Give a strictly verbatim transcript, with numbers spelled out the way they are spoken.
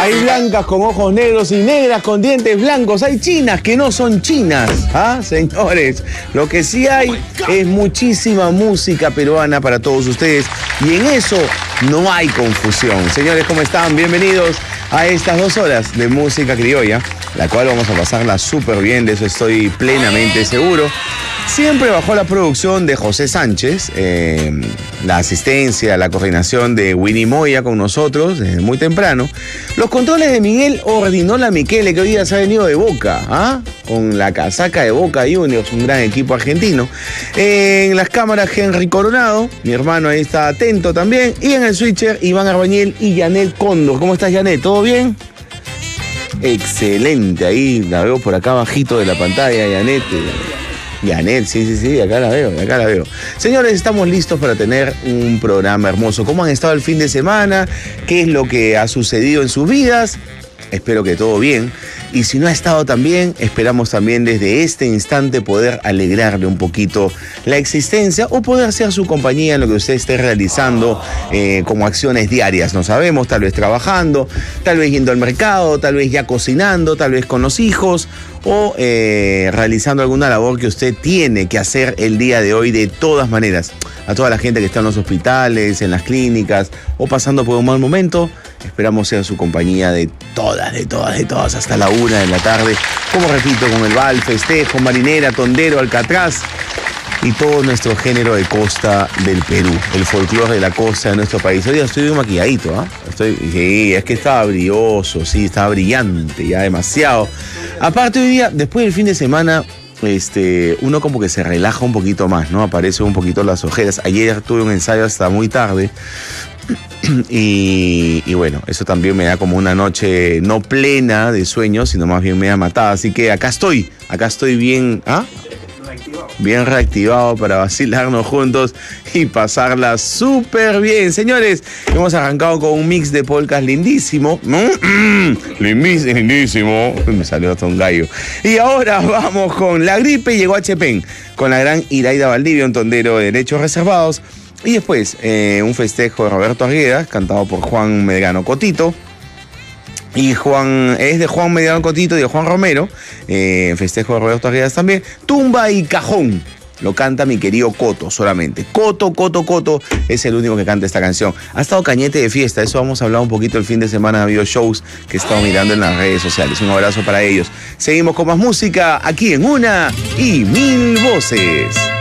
Hay blancas con ojos negros y negras con dientes blancos. Hay chinas que no son chinas. ¿Ah, señores? Lo que sí hay es muchísima música peruana para todos ustedes. Y en eso no hay confusión. Señores, ¿cómo están? Bienvenidos a estas dos horas de música criolla, la cual vamos a pasarla súper bien, de eso estoy plenamente seguro. Siempre bajo la producción de José Sánchez, eh, la asistencia, la coordinación de Winnie Moya con nosotros desde muy temprano. Los controles de Miguel Ordinola Michele, que hoy día se ha venido de Boca, ¿ah? Con la casaca de Boca Juniors, un gran equipo argentino. Eh, en las cámaras Henry Coronado, mi hermano ahí está atento también. Y en el switcher Iván Arbañel y Janet Cóndor. ¿Cómo estás, Janet? ¿Todo bien? Excelente, ahí la veo por acá bajito de la pantalla, Janet. Janet, sí, sí, sí, acá la veo, acá la veo. Señores, estamos listos para tener un programa hermoso. ¿Cómo han estado el fin de semana? ¿Qué es lo que ha sucedido en sus vidas? Espero que todo bien. Y si no ha estado tan bien, esperamos también desde este instante poder alegrarle un poquito la existencia o poder ser su compañía en lo que usted esté realizando eh, como acciones diarias. No sabemos, tal vez trabajando, tal vez yendo al mercado, tal vez ya cocinando, tal vez con los hijos o eh, realizando alguna labor que usted tiene que hacer el día de hoy de todas maneras. A toda la gente que está en los hospitales, en las clínicas o pasando por un mal momento, esperamos ser su compañía de todas, de todas, de todas, hasta la una de la tarde. Como repito, con el Val, Festejo, Marinera, Tondero, Alcatraz y todo nuestro género de costa del Perú, el folclore de la costa de nuestro país. Hoy día estoy bien maquilladito, ¿ah? ¿eh? Estoy, sí, es que estaba brilloso, sí, estaba brillante, ya demasiado. Aparte hoy día, después del fin de semana, este, uno como que se relaja un poquito más, ¿no? Aparecen un poquito las ojeras. Ayer tuve un ensayo hasta muy tarde. Y, y bueno, eso también me da como una noche no plena de sueño, sino más bien media matada. Así que acá estoy, acá estoy bien, ¿ah? Bien reactivado para vacilarnos juntos y pasarla súper bien. Señores, hemos arrancado con un mix de polcas lindísimo. Lindísimo. Me salió hasta un gallo. Y ahora vamos con La Gripe Llegó a Chepén, con la gran Iraida Valdivia, un tondero de derechos reservados. Y después, eh, un festejo de Roberto Arguedas, cantado por Juan Medrano Cotito. Y Juan, es de Juan Medrano Cotito y de Juan Romero. Eh, festejo de Roberto Arguedas también. Tumba y Cajón. Lo canta mi querido Coto solamente. Coto, Coto, Coto es el único que canta esta canción. Ha estado Cañete de fiesta. Eso vamos a hablar un poquito el fin de semana. Ha habido shows que he estado mirando en las redes sociales. Un abrazo para ellos. Seguimos con más música aquí en Una y Mil Voces.